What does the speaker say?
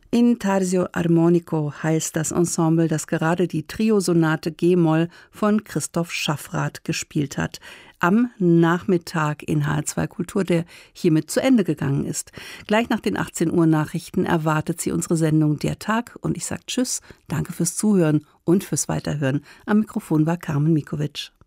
Intarsio Armonico heißt das Ensemble, das gerade die Triosonate G-Moll von Christoph Schaffrath gespielt hat. Am Nachmittag in HR2 Kultur, der hiermit zu Ende gegangen ist. Gleich nach den 18 Uhr Nachrichten erwartet Sie unsere Sendung Der Tag und ich sage Tschüss, danke fürs Zuhören und fürs Weiterhören. Am Mikrofon war Carmen Mikovic.